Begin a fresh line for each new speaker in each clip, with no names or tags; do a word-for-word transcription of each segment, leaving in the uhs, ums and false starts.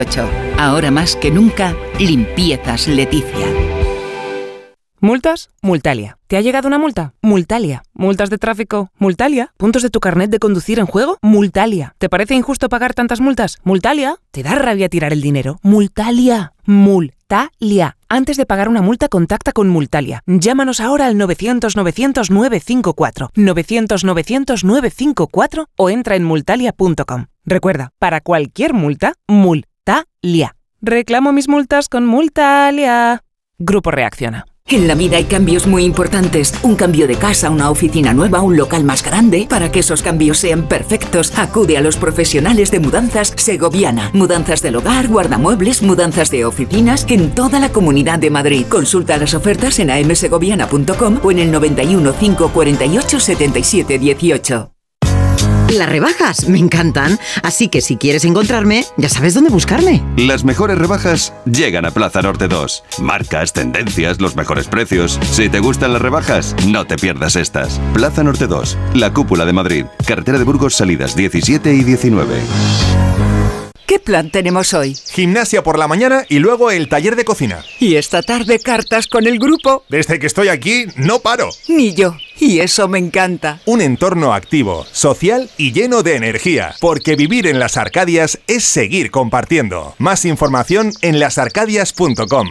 Ahora más que nunca, Limpiezas Leticia.
¿Multas? Multalia. ¿Te ha llegado una multa? Multalia. ¿Multas de tráfico? Multalia. ¿Puntos de tu carnet de conducir en juego? Multalia. ¿Te parece injusto pagar tantas multas? Multalia. ¿Te da rabia tirar el dinero? Multalia. Multalia. Antes de pagar una multa, contacta con Multalia. Llámanos ahora al novecientos novecientos nueve cinco cuatro, novecientos novecientos nueve cinco cuatro o entra en multalia punto com. Recuerda, para cualquier multa, Multalia. Reclamo mis multas con Multalia. Grupo Reacciona.
En la vida hay cambios muy importantes. Un cambio de casa, una oficina nueva, un local más grande. Para que esos cambios sean perfectos, acude a los profesionales de Mudanzas Segoviana. Mudanzas del hogar, guardamuebles, mudanzas de oficinas en toda la Comunidad de Madrid. Consulta las ofertas en a m segoviana punto com o en el noventa y uno, cinco cuarenta y ocho, setenta y siete dieciocho.
Las rebajas me encantan, así que si quieres encontrarme, ya sabes dónde buscarme.
Las mejores rebajas llegan a Plaza Norte dos. Marcas, tendencias, los mejores precios. Si te gustan las rebajas, no te pierdas estas. Plaza Norte dos, la cúpula de Madrid. Carretera de Burgos, salidas diecisiete y diecinueve.
¿Qué plan tenemos hoy?
Gimnasia por la mañana y luego el taller de cocina.
Y esta tarde cartas con el grupo.
Desde que estoy aquí, no paro.
Ni yo. Y eso me encanta.
Un entorno activo, social y lleno de energía. Porque vivir en Las Arcadias es seguir compartiendo. Más información en las arcadias punto com.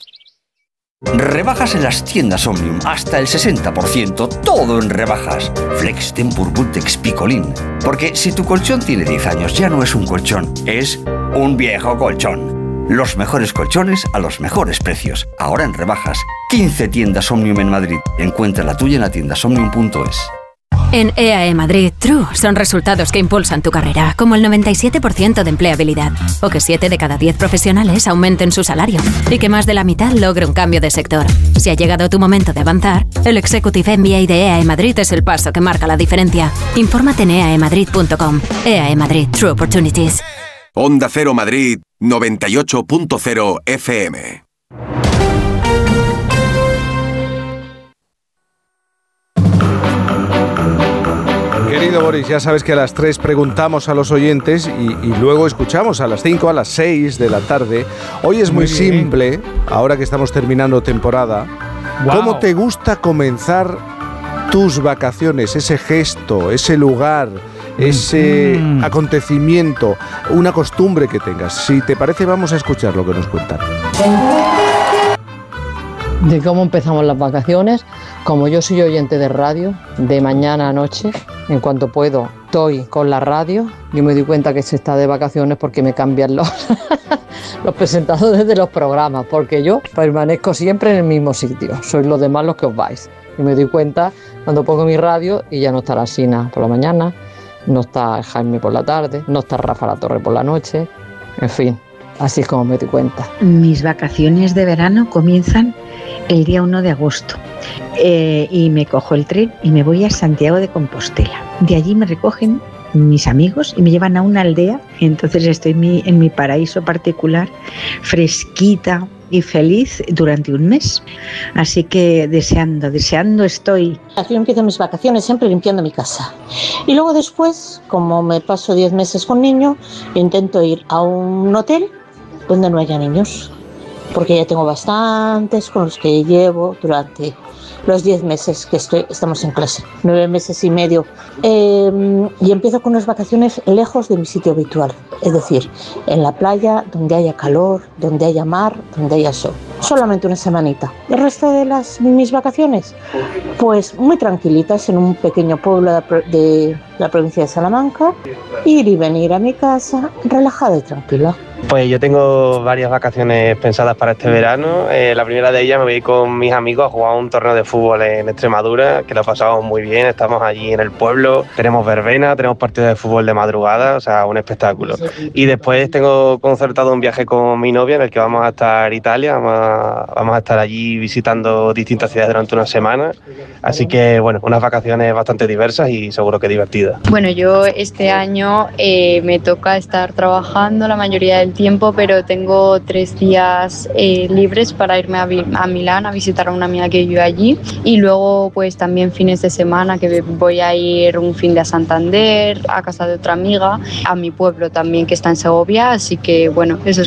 Rebajas en las tiendas Omnium, hasta el sesenta por ciento, todo en rebajas. Flex Tempur Bultex Picolín. Porque si tu colchón tiene diez años, ya no es un colchón, es un viejo colchón. Los mejores colchones a los mejores precios, ahora en rebajas. quince tiendas Omnium en Madrid. Encuentra la tuya en la tienda omnium punto es.
En E A E Madrid, True son resultados que impulsan tu carrera, como el noventa y siete por ciento de empleabilidad, o que siete de cada diez profesionales aumenten su salario, y que más de la mitad logre un cambio de sector. Si ha llegado tu momento de avanzar, el Executive M B A de E A E Madrid es el paso que marca la diferencia. Infórmate en e a e madrid punto com. E A E Madrid, True Opportunities.
Onda Cero Madrid, noventa y ocho punto cero F M.
Querido Boris, ya sabes que a las tres preguntamos a los oyentes y, y luego escuchamos a las cinco, a las seis de la tarde. Hoy es muy, muy simple, ahora que estamos terminando temporada. Wow. ¿Cómo te gusta comenzar tus vacaciones? Ese gesto, ese lugar, ese mm. acontecimiento, una costumbre que tengas. Si te parece, vamos a escuchar lo que nos cuentan.
De cómo empezamos las vacaciones. Como yo soy oyente de radio, de mañana a noche, en cuanto puedo, estoy con la radio. Yo me doy cuenta que se está de vacaciones porque me cambian los, los presentadores de los programas, porque yo permanezco siempre en el mismo sitio. Sois los demás los que os vais. Y me doy cuenta cuando pongo mi radio y ya no está la Sina por la mañana, no está Jaime por la tarde, no está Rafa La Torre por la noche, en fin, así es como me doy cuenta.
Mis vacaciones de verano comienzan el día uno de agosto eh, y me cojo el tren y me voy a Santiago de Compostela. De allí me recogen mis amigos y me llevan a una aldea, entonces estoy en mi, en mi paraíso particular, fresquita y feliz durante un mes. Así que deseando, deseando estoy.
Yo empiezo mis vacaciones siempre limpiando mi casa. Y luego después, como me paso diez meses con niño, intento ir a un hotel donde no haya niños. Porque ya tengo bastantes con los que llevo durante los diez meses que estoy, estamos en clase, nueve meses y medio. Eh, y empiezo con unas vacaciones lejos de mi sitio habitual, es decir, en la playa, donde haya calor, donde haya mar, donde haya sol. Solamente una semanita. El resto de las mis vacaciones, pues muy tranquilitas en un pequeño pueblo de, de la provincia de Salamanca, ir y venir a mi casa relajada y tranquila.
Pues yo tengo varias vacaciones pensadas para este verano. Eh, la primera de ellas me voy con mis amigos a jugar un torneo de fútbol en Extremadura, que lo pasamos muy bien, estamos allí en el pueblo, tenemos verbena, tenemos partidos de fútbol de madrugada, o sea, un espectáculo. Y después tengo concertado un viaje con mi novia en el que vamos a estar en Italia, vamos a, vamos a estar allí visitando distintas ciudades durante una semana, así que bueno, unas vacaciones bastante diversas y seguro que divertidas.
Bueno, yo este año verano eh, me toca estar trabajando la mayoría del tiempo, pero tengo tres días eh, libres para irme a, a Milán a visitar a una amiga que vive allí, y luego pues también fines de semana que voy a ir un fin de a Santander, a casa de otra amiga, a mi pueblo también que está en Segovia, así que bueno, eso es